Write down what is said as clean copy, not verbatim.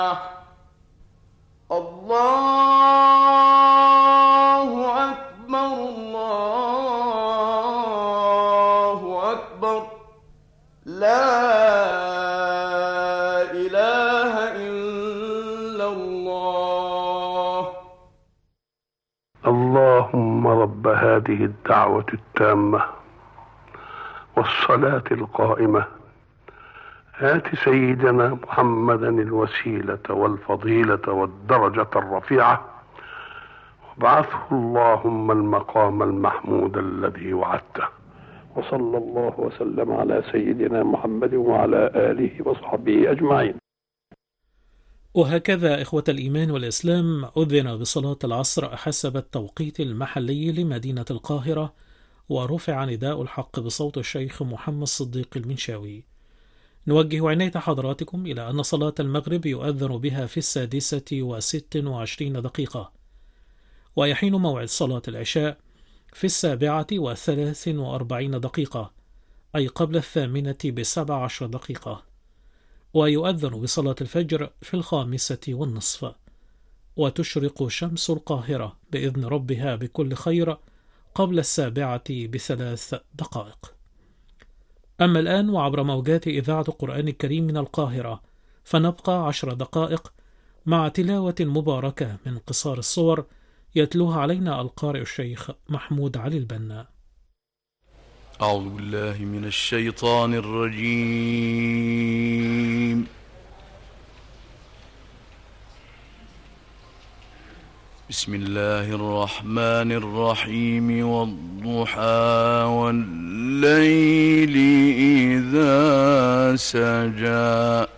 الله أكبر الله أكبر. لا إله إلا الله. اللهم رب هذه الدعوة التامة والصلاة القائمة، آت سيدنا محمدا الوسيلة والفضيلة والدرجة الرفيعة، وابعثه اللهم المقام المحمود الذي وعدته. وصلى الله وسلم على سيدنا محمد وعلى آله وصحبه أجمعين. وهكذا إخوة الإيمان والإسلام أذن بصلاة العصر حسب التوقيت المحلي لمدينة القاهرة، ورفع نداء الحق بصوت الشيخ محمد صديق المنشاوي. نوجه عناية حضراتكم إلى أن صلاة المغرب يؤذن بها في 6:26، ويحين موعد صلاة العشاء في 7:43، أي قبل 8:17، ويؤذن بصلاة الفجر في 5:30، وتشرق شمس القاهرة بإذن ربها بكل خير قبل 7:03. أما الآن وعبر موجات إذاعة القرآن الكريم من القاهرة، فنبقى 10 دقائق مع تلاوة مباركة من قصار الصور يتلوها علينا القارئ الشيخ محمود علي البنا. أعوذ بالله من الشيطان الرجيم. بسم الله الرحمن الرحيم. والضحى والليل إذا سجى